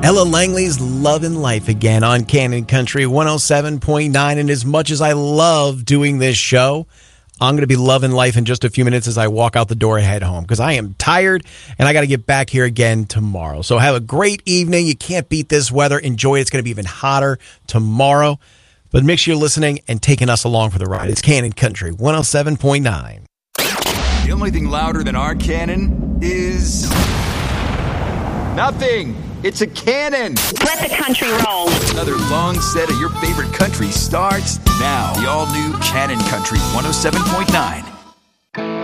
Ella Langley's Lovin' Life again on Cannon Country 107.9. And as much as I love doing this show, I'm going to be loving life in just a few minutes as I walk out the door and head home because I am tired and I got to get back here again tomorrow. So have a great evening. You can't beat this weather. Enjoy it. It's going to be even hotter tomorrow. But make sure you're listening and taking us along for the ride. It's Cannon Country 107.9. The only thing louder than our cannon is nothing. It's a cannon. Let the country roll. Another long set of your favorite country starts now. The all-new Cannon Country 107.9.